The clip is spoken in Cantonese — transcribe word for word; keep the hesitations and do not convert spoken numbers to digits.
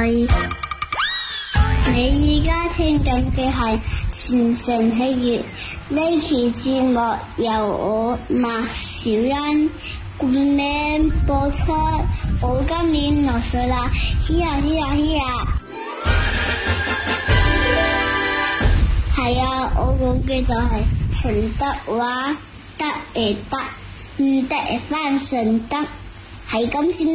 愛。你而家聽緊嘅係傳承喜悅，呢期節目由我麥小欣冠名播出。我今年六歲啦，咿呀咿呀咿呀。係啊，我講嘅就係順德話，得誒得，唔得誒翻順德，係咁先。